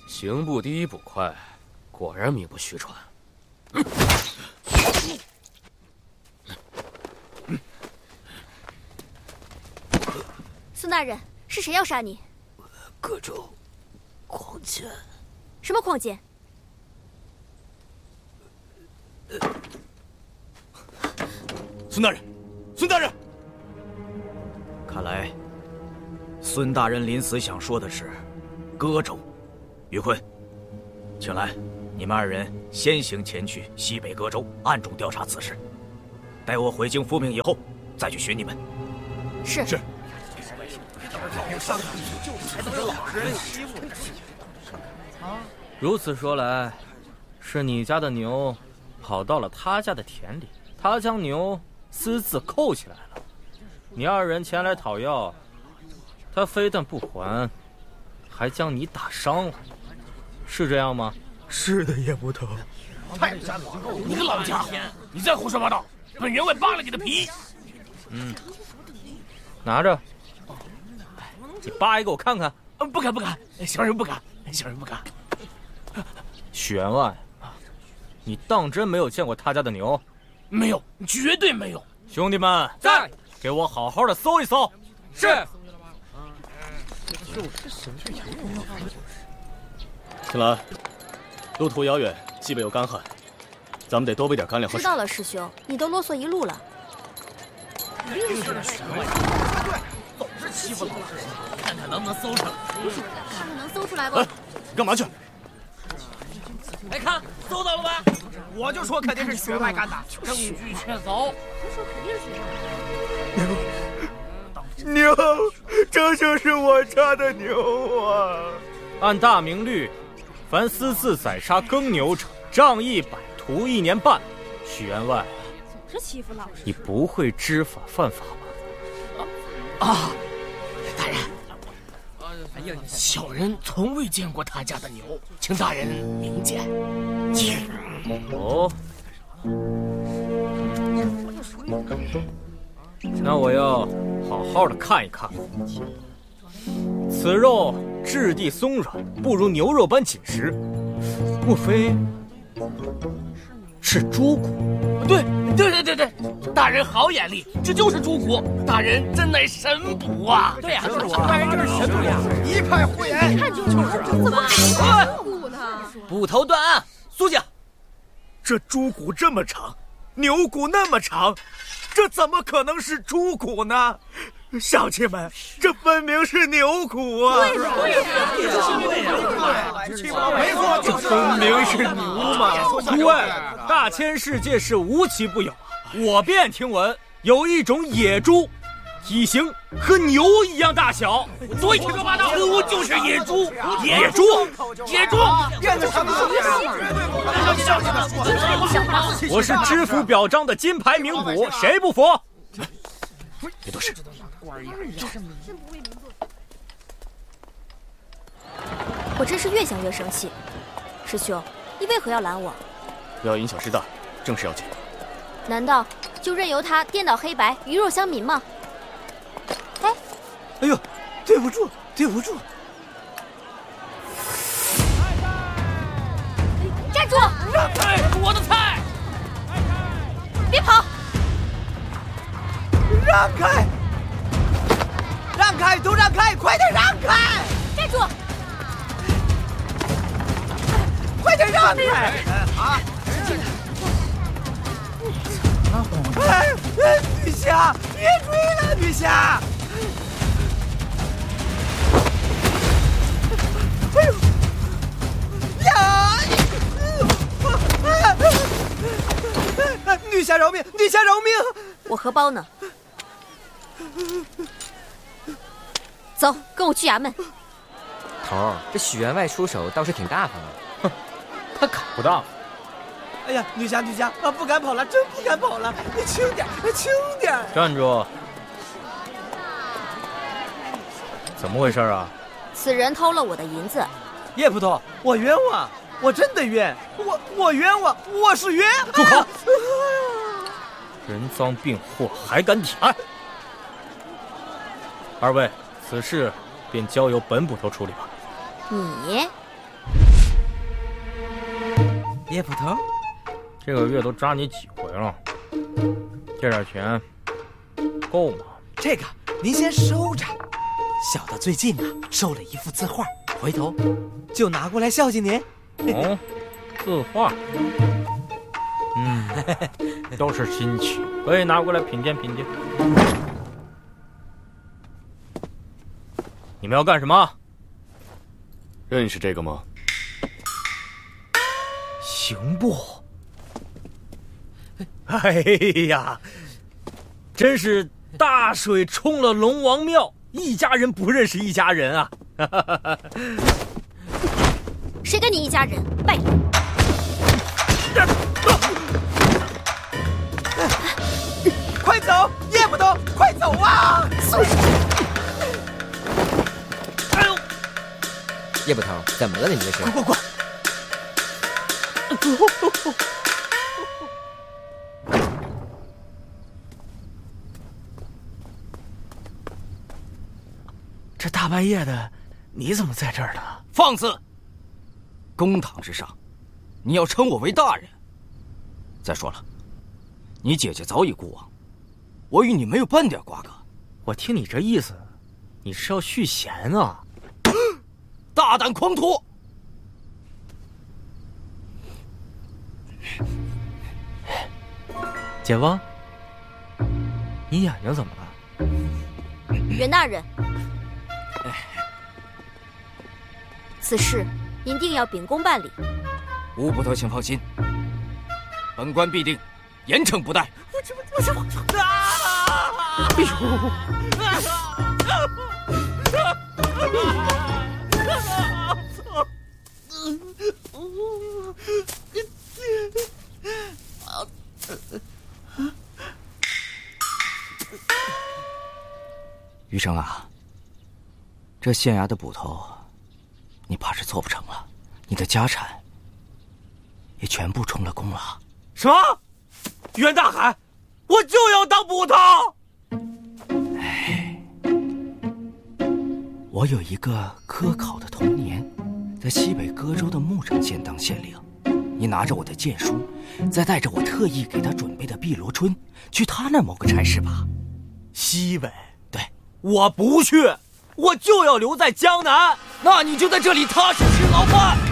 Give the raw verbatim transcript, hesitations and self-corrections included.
刑部第一捕快，果然名不虚传。 孙大人，是谁要杀你？ 各州匡谦。 什么匡谦？ 孙大人，孙大人！ 看来，孙大人临死想说的是歌州。于坤，请来，你们二人先行前去西北歌州，暗中调查此事。待我回京复命以后，再去寻你们。 是是。 如此说来，是你家的牛跑到了他家的田里，他将牛私自扣起来了。你二人前来讨要，他非但不还，还将你打伤了，是这样吗？ 是的，叶捕头。 太山了！你个老家伙，你再胡说八道，本员外扒了你的皮！ 嗯，拿着，你扒一个我看看。 不敢不敢，小人不敢，小人不敢。 许员外，你当真没有见过他家的牛？ 没有，绝对没有。 兄弟们， 在， 给我好好的搜一搜。 是。 青兰，路途遥远，脊背有干旱，咱们得多备点干粮和水。 知道了，师兄，你都啰嗦一路了。 总是欺负老师，看看能不能搜出来。 看看能搜出来不？ 哎，干嘛去？ 来看，搜到了吧？ 我就说肯定是许员外干的，证据确凿。 我说肯定是许员外。 牛，这就是我家的牛啊！ 按大明律，凡私自宰杀耕牛者，杖一百，徒一年半。许员外， 总是欺负老师。 你不会知法犯法吧？ 啊，大人，哎呀，小人从未见过他家的牛，请大人明鉴。 哦，那我要好好的看一看。此肉质地松软，不如牛肉般紧实，莫非是猪骨？ 对对对对对，大人好眼力，这就是猪骨，大人真乃神捕啊！ 对呀，大人就是神捕呀， 一派胡言！ 一看就是，怎么可能猪骨呢？ 捕头断案，苏家。 这猪骨这么长，牛骨那么长，这怎么可能是猪骨呢？乡亲们，这分明是牛骨啊！ 对呀，对呀，没错，这分明是牛嘛！ 诸位，大千世界是无奇不有，我便听闻有一种野猪，体型和牛一样大小， 所以胡说八道，此物就是野猪， 野猪， 野猪！ 我是知府表彰的金牌名捕，谁不服？ 别多事。 我真是越想越生气。师兄，你为何要拦我？ 不要因小失大，正事要紧。 难道就任由他颠倒黑白、鱼肉乡民吗？哎， 哎呦，对不住，对不住！ 站住！ 让开，我的菜！ 别跑！ 让开！让开！都让开！快点让开！ 站住！ 快点让开！啊！哎，女侠，别追了，女侠！哎呦！呀！女侠饶命！女侠饶命！ 我荷包呢？走，跟我去衙门。 头儿，这许员外出手倒是挺大方的。 哼，他可不大方。 哎呀，女侠，女侠啊，不敢跑了，真不敢跑了！你轻点，轻点！ 站住！怎么回事啊？ 此人偷了我的银子。 叶捕头，我冤枉，我真的冤，我我冤枉，我是冤！ 住口！人赃并获，还敢抵赖？二位，此事便交由本捕头处理吧。 你叶捕头， 这个月都扎你几回了？这点钱够吗？ 这个您先收着。小的最近啊收了一幅字画，回头就拿过来孝敬您。 哦，字画，嗯，都是新奇，可以拿过来品鉴品鉴。你们要干什么？ 认识这个吗？ 刑部。 哎呀，真是大水冲了龙王庙，一家人不认识一家人啊！ 谁跟你一家人？败类！ 快走，叶捕头，快走啊！ 哎呦！叶捕头，怎么了？你们这是？ 快快快！ 这大半夜的，你怎么在这儿呢？ 放肆！公堂之上，你要称我为大人。再说了，你姐姐早已故亡，我与你没有半点瓜葛。 我听你这意思，你是要续弦啊？ 大胆狂徒！ 姐夫，你眼睛怎么了？ 袁大人，此事您定要秉公办理。 吴捕头，请放心，本官必定严惩不贷。 我这我这我啊！哎呦！ 余生啊，这县衙的捕头，你怕是做不成了，你的家产也全部充了公了。 什么？袁大海，我就要当捕头！ 哎，我有一个科考的童年，在西北歌州的木城县当县令。你拿着我的荐书，再带着我特意给他准备的碧螺春，去他那儿谋个差事吧。 西北？ 对， 我不去，我就要留在江南。 那你就在这里踏实吃牢饭。